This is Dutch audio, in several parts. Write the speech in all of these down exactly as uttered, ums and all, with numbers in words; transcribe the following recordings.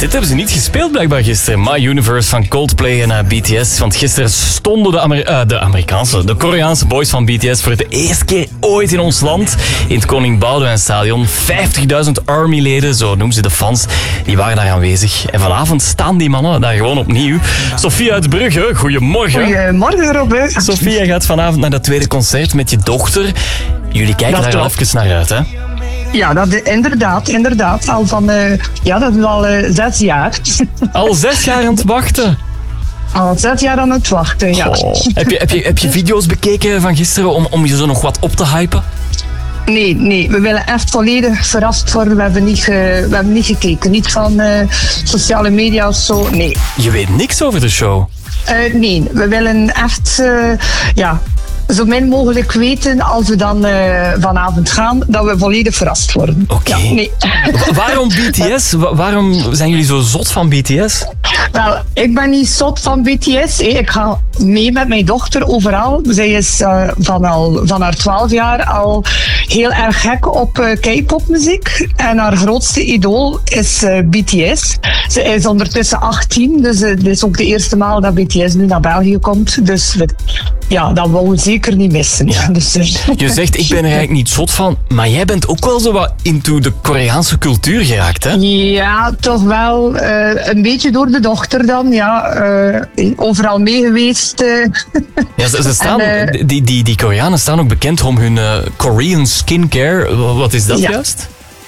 Dit hebben ze niet gespeeld blijkbaar gisteren. My Universe van Coldplay en uh, B T S. Want gisteren stonden de, Amer- uh, de Amerikaanse, de Koreaanse boys van B T S voor de eerste keer ooit in ons land. In het Koning Boudewijn Stadion. vijftigduizend Army-leden, zo noemen ze de fans, die waren daar aanwezig. En vanavond staan die mannen daar gewoon opnieuw. Sofie uit Brugge, goedemorgen. Goedemorgen, Robbe. Sofie, jij gaat vanavond naar dat tweede concert met je dochter. Jullie kijken Dat daar al klopt. even naar uit, hè? Ja, dat, inderdaad, inderdaad. Al van, uh, ja, dat is al uh, zes jaar. Al zes jaar aan het wachten. Al zes jaar aan het wachten, ja. Oh. Heb, je, heb, je, heb je video's bekeken van gisteren om, om je zo nog wat op te hypen? Nee, nee, we willen echt volledig verrast worden. We hebben niet, ge, we hebben niet gekeken. Niet van uh, sociale media of zo, nee. Je weet niks over de show. Uh, nee, we willen echt, uh, ja... zo min mogelijk weten als we dan uh, vanavond gaan, dat we volledig verrast worden. Oké. Ja, nee. Waarom B T S? Wa- waarom zijn jullie zo zot van B T S? Wel, ik ben niet zot van B T S. Hè. Ik ga mee met mijn dochter overal. Zij is uh, van, al, van haar twaalf jaar al heel erg gek op uh, K-popmuziek. En haar grootste idool is uh, B T S. Ze is ondertussen achttien, dus uh, dit is ook de eerste maal dat B T S nu naar België komt. Dus we, ja, dat willen we zeker niet missen. Ja. Dus, uh, Je zegt, ik ben er eigenlijk niet zot van, maar jij bent ook wel zo wat into de Koreaanse cultuur geraakt, hè? Ja, toch wel. Uh, een beetje door de dochter dan, ja. Uh, overal mee geweest. Uh. Ja, ze, ze staan, En, uh, die, die, die Koreanen staan ook bekend om hun uh, Korean skincare. Wat is dat Ja. juist?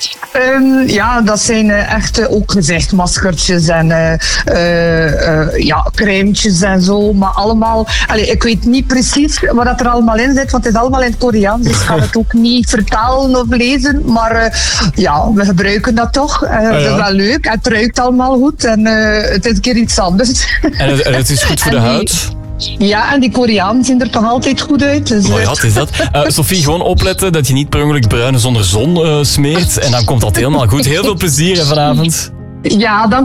Um, ja, dat zijn uh, echt uh, ook gezichtmaskertjes en uh, uh, uh, ja, crèmetjes en zo. Maar allemaal, allee, ik weet niet precies wat dat er allemaal in zit, want het is allemaal in het Koreaans. Dus ik ga het ook niet vertalen of lezen. Maar uh, ja, we gebruiken dat toch. Uh, ja. Het is wel leuk, het ruikt allemaal goed en uh, het is een keer iets anders. En het, en het is goed voor de En die- huid. Ja, en die Koreanen zien er toch altijd goed uit. Dus, Oh ja, wat is dat? Uh, Sophie, gewoon opletten dat je niet per ongeluk bruine zonder zon uh, smeert. En dan komt dat helemaal goed. Heel veel plezier hè, vanavond. ja, dank